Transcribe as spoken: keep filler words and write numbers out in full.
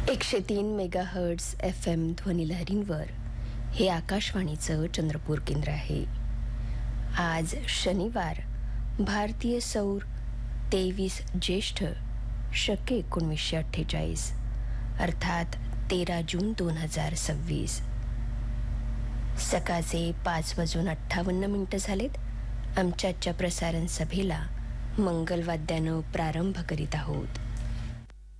एकशे तीन mega hertz F M ध्वनिलहरींवर हे आकाशवाणीचं चंद्रपूर केंद्र आहे. आज शनिवार, भारतीय सौर तेवीस ज्येष्ठ शके एकोणीसशे अठ्ठेचाळीस अर्थात तेरा जून दोन हजार सव्वीस. सकाळचे पाच वाजून अठ्ठावन्न मिनिटं झालेत. आमच्या आजच्या प्रसारण सभेला मंगलवाद्यानं प्रारंभ करीत आहोत.